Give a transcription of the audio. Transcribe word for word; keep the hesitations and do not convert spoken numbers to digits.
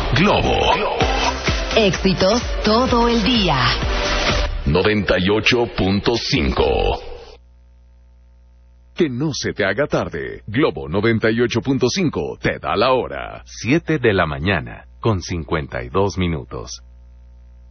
Globo. Éxitos todo el día. noventa y ocho punto cinco. Que no se te haga tarde. Globo noventa y ocho punto cinco te da la hora. siete de la mañana, con cincuenta y dos minutos.